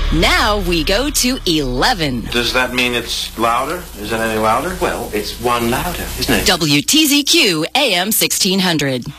Now we go to 11. Does that mean it's louder? Is it any louder? Well, it's one louder, isn't it? WTZQ AM 1600.